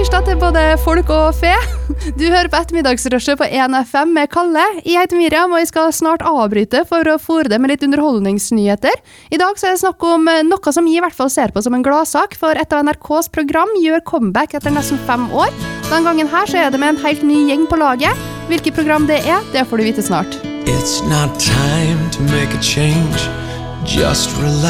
tirsdag til både folk og fe. Du hører på ettermiddagsrushet på 1FM med Kalle. Jeg heter Miriam, og jeg skal snart avbryte for å fôre det med litt underholdningsnyheter. I dag så er det snakk om noe som jeg i hvert fall ser på som en gladsak, for et av NRKs program gjør comeback etter nesten 5 år. Den gangen her så er det med en helt ny gjeng på laget. Hvilket program det får du vite snart. It's not time to make a change. Just relax.